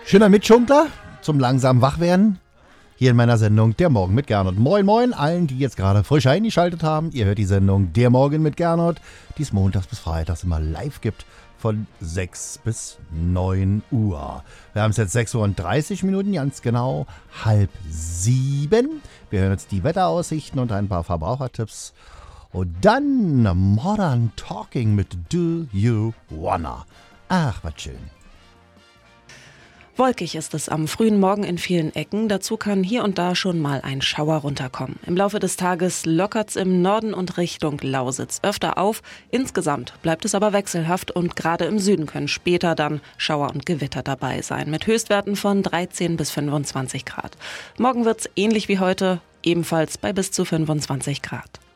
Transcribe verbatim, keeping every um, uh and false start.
Schöner Mitschunkler zum langsam Wachwerden. Hier in meiner Sendung Der Morgen mit Gernot. Moin moin allen, die jetzt gerade frisch eingeschaltet haben. Ihr hört die Sendung Der Morgen mit Gernot, die es montags bis freitags immer live gibt von sechs bis neun Uhr. Wir haben es jetzt sechs Uhr und dreißig Minuten, ganz genau halb sieben. Wir hören jetzt die Wetteraussichten und ein paar Verbrauchertipps. Und dann Modern Talking mit Do You Wanna. Ach, was schön. Wolkig ist es am frühen Morgen in vielen Ecken. Dazu kann hier und da schon mal ein Schauer runterkommen. Im Laufe des Tages lockert's im Norden und Richtung Lausitz öfter auf. Insgesamt bleibt es aber wechselhaft und gerade im Süden können später dann Schauer und Gewitter dabei sein. Mit Höchstwerten von dreizehn bis fünfundzwanzig Grad. Morgen wird's ähnlich wie heute, ebenfalls bei bis zu fünfundzwanzig Grad.